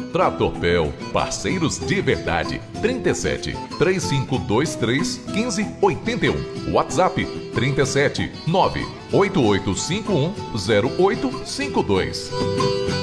Tratorpel, parceiros de verdade. 37 3523 1581. WhatsApp 37 98851 0852.